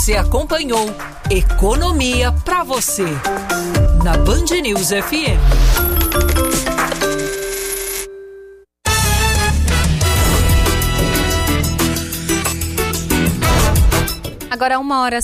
Você acompanhou Economia pra você, na Band News FM. Agora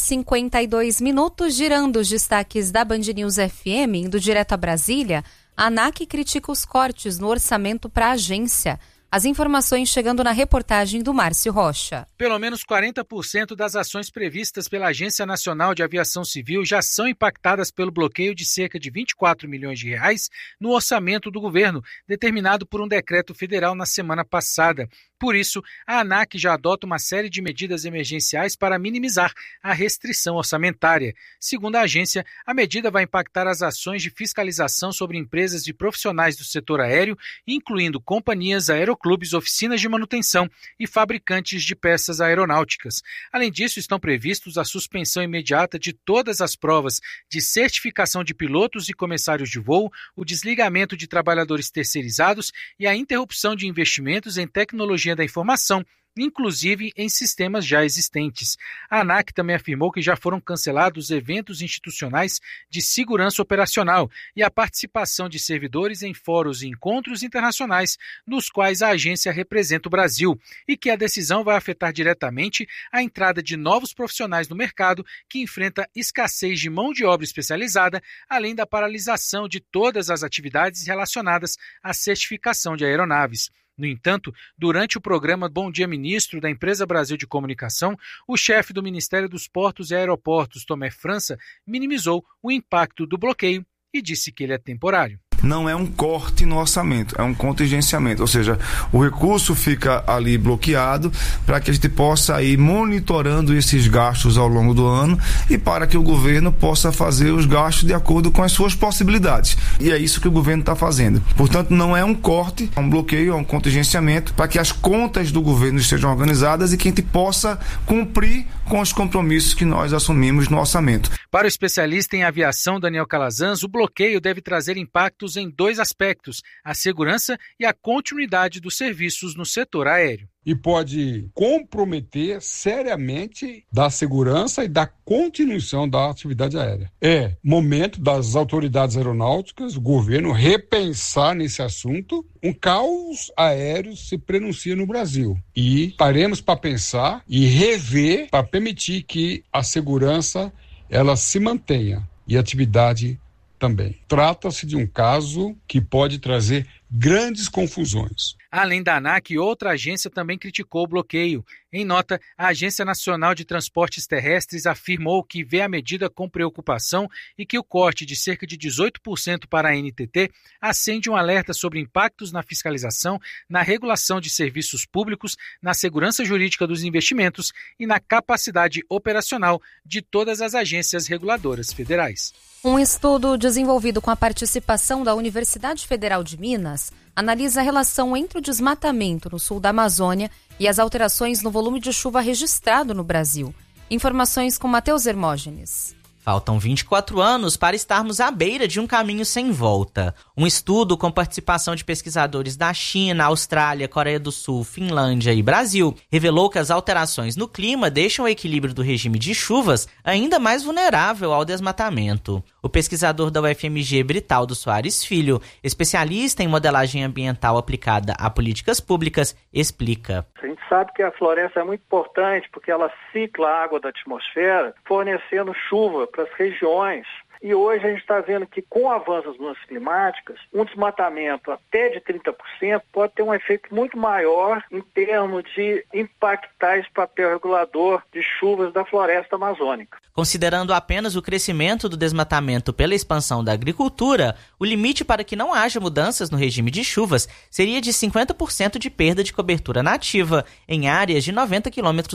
1h52, girando os destaques da Band News FM, indo direto a Brasília. A ANAC critica os cortes no orçamento para a agência. As informações chegando na reportagem do Márcio Rocha. Pelo menos 40% das ações previstas pela Agência Nacional de Aviação Civil já são impactadas pelo bloqueio de cerca de 24 milhões de reais no orçamento do governo, determinado por um decreto federal na semana passada. Por isso, a ANAC já adota uma série de medidas emergenciais para minimizar a restrição orçamentária. Segundo a agência, a medida vai impactar as ações de fiscalização sobre empresas de profissionais do setor aéreo, incluindo companhias, aeroclubes, oficinas de manutenção e fabricantes de peças aeronáuticas. Além disso, estão previstos a suspensão imediata de todas as provas de certificação de pilotos e comissários de voo, o desligamento de trabalhadores terceirizados e a interrupção de investimentos em tecnologia da informação, inclusive em sistemas já existentes. A ANAC também afirmou que já foram cancelados eventos institucionais de segurança operacional e a participação de servidores em fóruns e encontros internacionais nos quais a agência representa o Brasil, e que a decisão vai afetar diretamente a entrada de novos profissionais no mercado que enfrenta escassez de mão de obra especializada, além da paralisação de todas as atividades relacionadas à certificação de aeronaves. No entanto, durante o programa Bom Dia Ministro da Empresa Brasil de Comunicação, o chefe do Ministério dos Portos e Aeroportos, Tomé França, minimizou o impacto do bloqueio e disse que ele é temporário. Não é um corte no orçamento, é um contingenciamento, ou seja, o recurso fica ali bloqueado para que a gente possa ir monitorando esses gastos ao longo do ano e para que o governo possa fazer os gastos de acordo com as suas possibilidades. E é isso que o governo está fazendo. Portanto, não é um corte, é um bloqueio, é um contingenciamento para que as contas do governo estejam organizadas e que a gente possa cumprir com os compromissos que nós assumimos no orçamento. Para o especialista em aviação Daniel Calazans, o bloqueio deve trazer impactos em dois aspectos: a segurança e a continuidade dos serviços no setor aéreo. E pode comprometer seriamente da segurança e da continuação da atividade aérea. É momento das autoridades aeronáuticas, o governo, repensar nesse assunto. Um caos aéreo se prenuncia no Brasil. E paremos para pensar e rever para permitir que a segurança ela se mantenha e a atividade também. Trata-se de um caso que pode trazer grandes confusões. Além da ANAC, outra agência também criticou o bloqueio. Em nota, a Agência Nacional de Transportes Terrestres afirmou que vê a medida com preocupação e que o corte de cerca de 18% para a NTT acende um alerta sobre impactos na fiscalização, na regulação de serviços públicos, na segurança jurídica dos investimentos e na capacidade operacional de todas as agências reguladoras federais. Um estudo desenvolvido com a participação da Universidade Federal de Minas analisa a relação entre o desmatamento no sul da Amazônia e as alterações no volume de chuva registrado no Brasil. Informações com Matheus Hermógenes. Faltam 24 anos para estarmos à beira de um caminho sem volta. Um estudo com participação de pesquisadores da China, Austrália, Coreia do Sul, Finlândia e Brasil revelou que as alterações no clima deixam o equilíbrio do regime de chuvas ainda mais vulnerável ao desmatamento. O pesquisador da UFMG, Britaldo Soares Filho, especialista em modelagem ambiental aplicada a políticas públicas, explica. A gente sabe que a floresta é muito importante porque ela cicla a água da atmosfera, fornecendo chuva para as regiões. E hoje a gente está vendo que com o avanço das mudanças climáticas, um desmatamento até de 30% pode ter um efeito muito maior em termos de impactar esse papel regulador de chuvas da floresta amazônica. Considerando apenas o crescimento do desmatamento pela expansão da agricultura, o limite para que não haja mudanças no regime de chuvas seria de 50% de perda de cobertura nativa em áreas de 90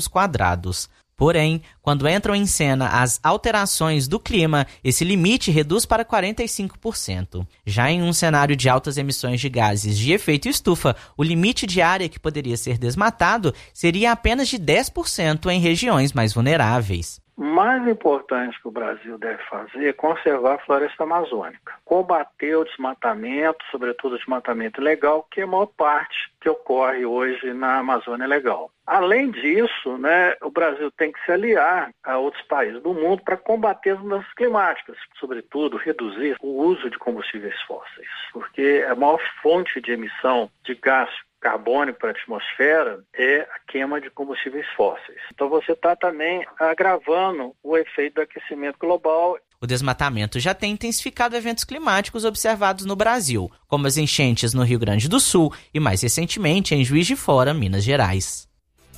km². Porém, quando entram em cena as alterações do clima, esse limite reduz para 45%. Já em um cenário de altas emissões de gases de efeito estufa, o limite de área que poderia ser desmatado seria apenas de 10% em regiões mais vulneráveis. mais importante que o Brasil deve fazer é conservar a floresta amazônica, combater o desmatamento, sobretudo o desmatamento ilegal, que é a maior parte que ocorre hoje na Amazônia Legal. Além disso, o Brasil tem que se aliar a outros países do mundo para combater as mudanças climáticas, sobretudo reduzir o uso de combustíveis fósseis, porque a maior fonte de emissão de gás carbônico para a atmosfera é a queima de combustíveis fósseis. Então você está também agravando o efeito do aquecimento global. O desmatamento já tem intensificado eventos climáticos observados no Brasil, como as enchentes no Rio Grande do Sul e, mais recentemente, em Juiz de Fora, Minas Gerais.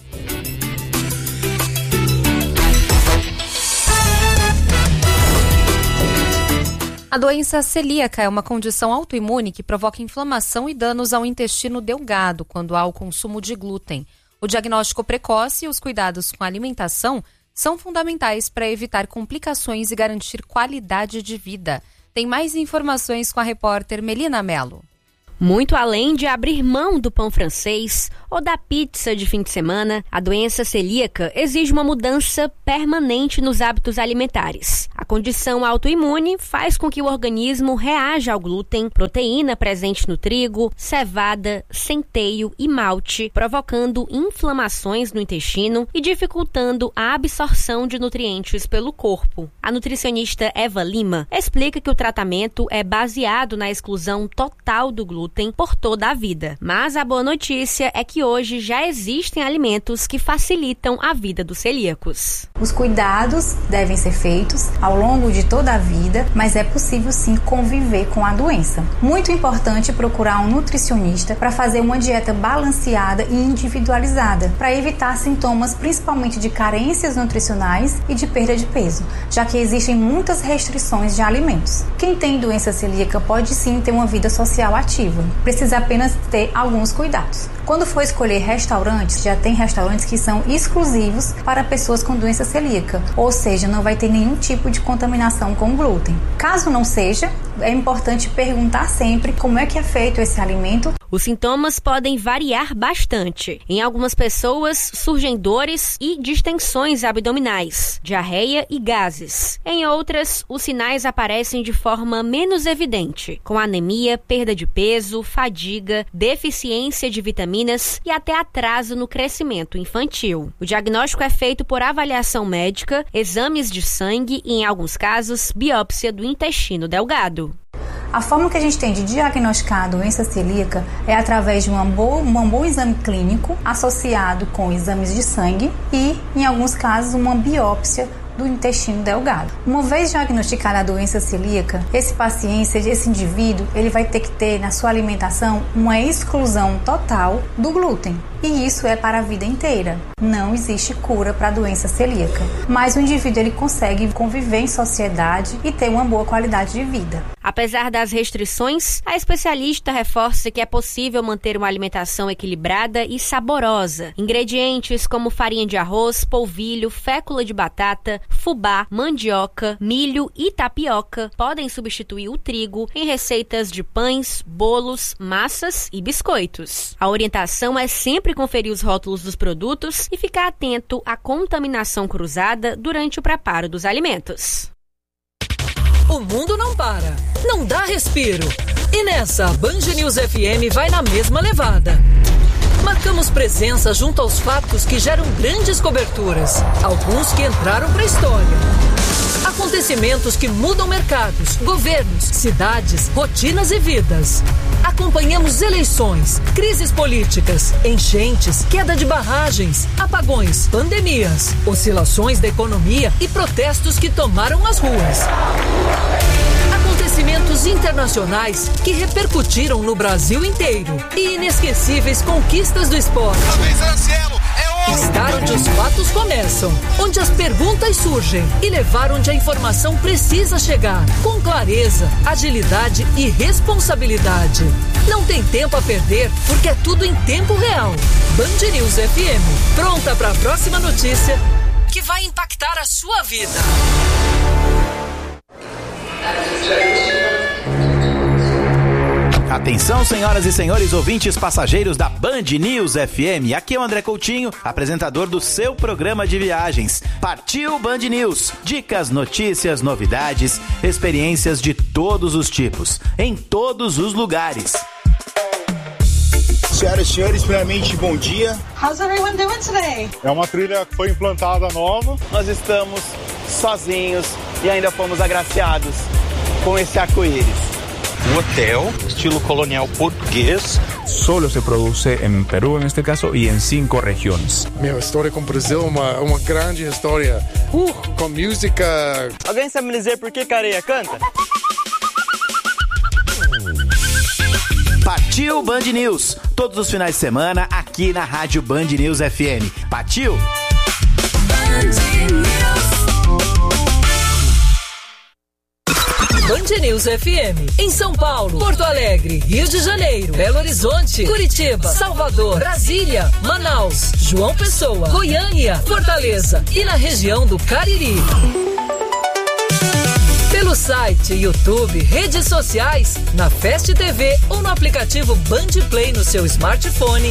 A doença celíaca é uma condição autoimune que provoca inflamação e danos ao intestino delgado quando há o consumo de glúten. O diagnóstico precoce e os cuidados com a alimentação são fundamentais para evitar complicações e garantir qualidade de vida. Tem mais informações com a repórter Melina Mello. Muito além de abrir mão do pão francês ou da pizza de fim de semana, a doença celíaca exige uma mudança permanente nos hábitos alimentares. A condição autoimune faz com que o organismo reaja ao glúten, proteína presente no trigo, cevada, centeio e malte, provocando inflamações no intestino e dificultando a absorção de nutrientes pelo corpo. A nutricionista Eva Lima explica que o tratamento é baseado na exclusão total do glúten por toda a vida. Mas a boa notícia é que hoje já existem alimentos que facilitam a vida dos celíacos. Os cuidados devem ser feitos ao longo de toda a vida, mas é possível sim conviver com a doença. Muito importante procurar um nutricionista para fazer uma dieta balanceada e individualizada, para evitar sintomas principalmente de carências nutricionais e de perda de peso, já que existem muitas restrições de alimentos. Quem tem doença celíaca pode sim ter uma vida social ativa. Precisa apenas ter alguns cuidados. Quando for escolher restaurantes, já tem restaurantes que são exclusivos para pessoas com doença celíaca, ou seja, não vai ter nenhum tipo de contaminação com glúten. Caso não seja, é importante perguntar sempre como é que é feito esse alimento. Os sintomas podem variar bastante. Em algumas pessoas surgem dores e distensões abdominais, diarreia e gases. Em outras, os sinais aparecem de forma menos evidente, com anemia, perda de peso, fadiga, deficiência de vitaminas e até atraso no crescimento infantil. O diagnóstico é feito por avaliação médica, exames de sangue e, em alguns casos, biópsia do intestino delgado. A forma que a gente tem de diagnosticar a doença celíaca é através de um bom exame clínico associado com exames de sangue e, em alguns casos, uma biópsia do intestino delgado. Uma vez diagnosticada a doença celíaca, esse paciente, esse indivíduo, ele vai ter que ter na sua alimentação uma exclusão total do glúten. E isso é para a vida inteira. Não existe cura para a doença celíaca. Mas o indivíduo ele consegue conviver em sociedade e ter uma boa qualidade de vida. Apesar das restrições, a especialista reforça que é possível manter uma alimentação equilibrada e saborosa. Ingredientes como farinha de arroz, polvilho, fécula de batata, fubá, mandioca, milho e tapioca podem substituir o trigo em receitas de pães, bolos, massas e biscoitos. A orientação é sempre conferir os rótulos dos produtos e ficar atento à contaminação cruzada durante o preparo dos alimentos. O mundo não para, não dá respiro. E nessa, a Band News FM vai na mesma levada. Marcamos presença junto aos fatos que geram grandes coberturas, alguns que entraram para a história. Acontecimentos que mudam mercados, governos, cidades, rotinas e vidas. Acompanhamos eleições, crises políticas, enchentes, queda de barragens, apagões, pandemias, oscilações da economia e protestos que tomaram as ruas. Acontecimentos internacionais que repercutiram no Brasil inteiro e inesquecíveis conquistas do esporte. Estar onde os fatos começam, onde as perguntas surgem e levar onde a informação precisa chegar, com clareza, agilidade e responsabilidade. Não tem tempo a perder, porque é tudo em tempo real. Band News FM, pronta para a próxima notícia que vai impactar a sua vida. Atenção, senhoras e senhores ouvintes passageiros da Band News FM. Aqui é o André Coutinho, apresentador do seu programa de viagens. Partiu Band News. Dicas, notícias, novidades, experiências de todos os tipos, em todos os lugares. Senhoras e senhores, primeiramente, bom dia. How's everyone doing today? É uma trilha que foi implantada nova. Nós estamos sozinhos e ainda fomos agraciados com esse arco-íris. Un hotel, estilo colonial portugués. Solo se produce en Perú, en este caso, y en 5 regiones. Mi história com o Brasil é uma grande história. Com música. Alguém sabe me dizer por que Careia canta? Partiu Band News. Todos os finais de semana aqui na Rádio Band News FM. Partiu? Band News FM, em São Paulo, Porto Alegre, Rio de Janeiro, Belo Horizonte, Curitiba, Salvador, Brasília, Manaus, João Pessoa, Goiânia, Fortaleza e na região do Cariri. Pelo site, YouTube, redes sociais, na Fast TV ou no aplicativo Band Play no seu smartphone